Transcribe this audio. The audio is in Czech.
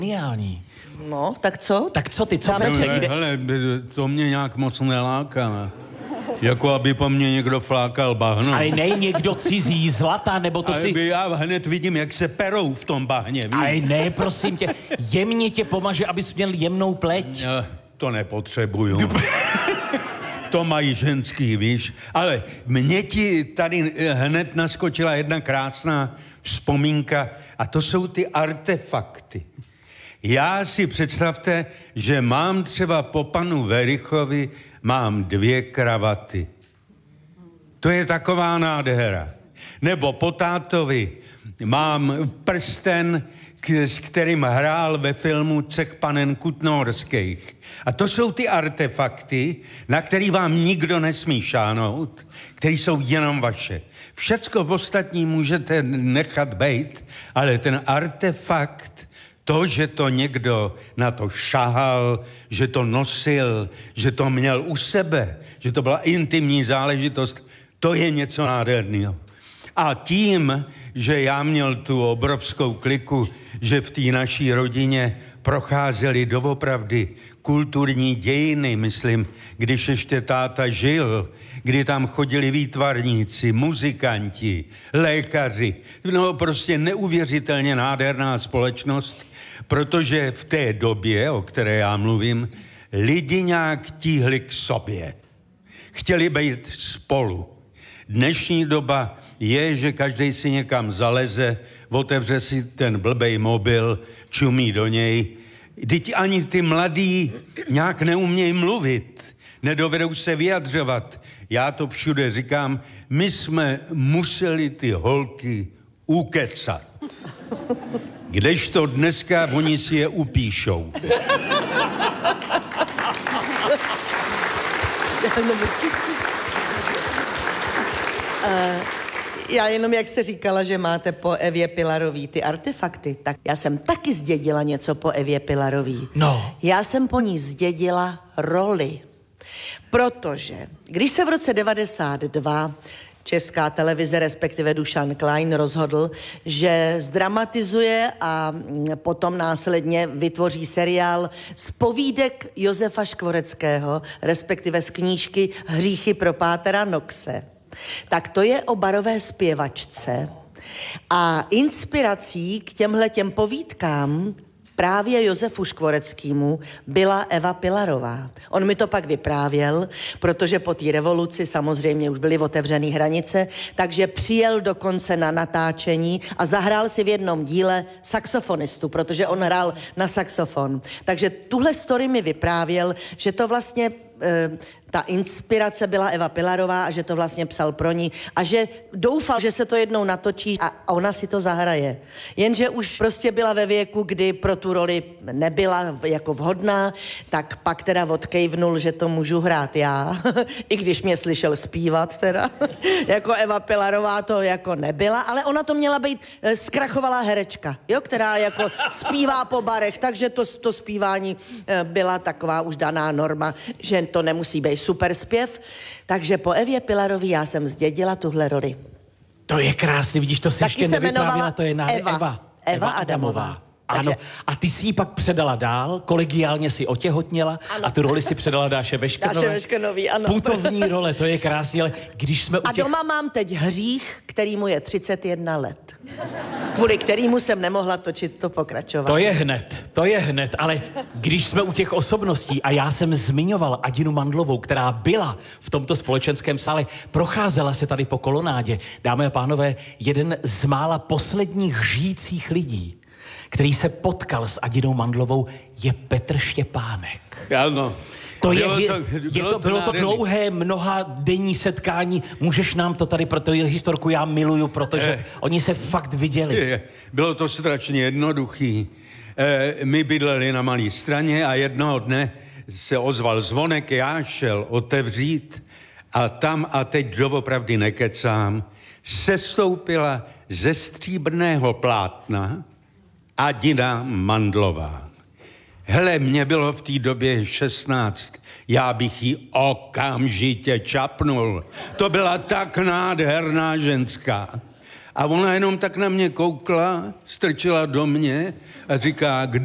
geniální. No, tak co? Tak co ty, co Petře? Hele, to mě nějak moc neláká. Jako aby po mně někdo flákal bahno. Ale ne někdo cizí, zlata, nebo to si... Já hned vidím, jak se perou v tom bahně, víš? Ale ne, prosím tě, jemně tě pomaže, abys měl jemnou pleť. To nepotřebuju. To mají ženský, víš? Ale mně ti tady hned naskočila jedna krásná vzpomínka a to jsou ty artefakty. Já si představte, že mám třeba po panu Verichovi, mám 2 kravaty. To je taková nádhera. Nebo po tátovi mám prsten, s kterým hrál ve filmu Cech panen Kutnorských. A to jsou ty artefakty, na který vám nikdo nesmí šáhnout, který jsou jenom vaše. Všecko v ostatní můžete nechat bejt, ale ten artefakt, to, že to někdo na to šahal, že to nosil, že to měl u sebe, že to byla intimní záležitost, to je něco nádherného. A tím, že já měl tu obrovskou kliku, že v té naší rodině procházely doopravdy kulturní dějiny, myslím, když ještě táta žil, kdy tam chodili výtvarníci, muzikanti, lékaři. No prostě neuvěřitelně nádherná společnost, protože v té době, o které já mluvím, lidi nějak tíhli k sobě. Chtěli být spolu. Dnešní doba je, že každej si někam zaleze, otevře si ten blbej mobil, čumí do něj. Vždyť ani ty mladí nějak neumějí mluvit, nedovedou se vyjadřovat. Já to všude říkám, my jsme museli ty holky ukecat. Kdežto dneska oni si je upíšou. Já jenom, jak jste říkala, že máte po Evě Pilarový ty artefakty, tak já jsem taky zdědila něco po Evě Pilarový. No. Já jsem po ní zdědila roli. Protože když se v roce 92 Česká televize, respektive Dušan Klein, rozhodl, že zdramatizuje a potom následně vytvoří seriál z povídek Josefa Škvoreckého, respektive z knížky Hříchy pro pátera Knoxe, tak to je o barové zpěvačce a inspirací k těmhletěm povídkám právě Josefu Škvoreckému byla Eva Pilarová. On mi to pak vyprávěl, protože po té revoluci samozřejmě už byly otevřené hranice, takže přijel dokonce na natáčení a zahrál si v jednom díle saxofonistu, protože on hrál na saxofon. Takže tuhle story mi vyprávěl, že to vlastně ta inspirace byla Eva Pilarová a že to vlastně psal pro ní a že doufal, že se to jednou natočí a ona si to zahraje. Jenže už prostě byla ve věku, kdy pro tu roli nebyla jako vhodná, tak pak teda odkejvnul, že to můžu hrát já, i když mě slyšel zpívat teda. Jako Eva Pilarová to jako nebyla, ale ona to měla být zkrachovalá herečka, jo, která jako zpívá po barech, takže to zpívání byla taková už daná norma, že to nemusí být super zpěv, takže po Evě Pilarový já jsem zdědila tuhle roli. To je krásný, vidíš, to si Taky ještě se nevyprávěla, to je Eva Adamová. Ano, a ty si ji pak předala dál, kolegiálně si otěhotněla a tu roli si předala Dáše Veškenové. Dáše Veškenový, ano. Putovní role, to je krásný, ale když jsme A doma mám teď Hřích, kterýmu je 31 let. Kvůli kterýmu jsem nemohla točit to pokračování. To je hned, ale když jsme u těch osobností a já jsem zmiňoval Adinu Mandlovou, která byla v tomto společenském sále, procházela se tady po kolonádě. Dámy a pánové, jeden z mála posledních žijících lidí, který se potkal s Adinou Mandlovou, je Petr Štěpánek. Ano. Bylo to dlouhé, mnohadenní setkání. Můžeš nám to tady, pro historku já miluju, protože oni se fakt viděli. Bylo to strašně jednoduchý. My bydleli na Malé Straně a jednoho dne se ozval zvonek, já šel otevřít a tam, a teď doopravdy nekecám, sestoupila ze stříbrného plátna Adina Mandlová. Hele, mě bylo v té době 16, já bych ji okamžitě čapnul. To byla tak nádherná ženská. A ona jenom tak na mě koukla, strčila do mě a říká,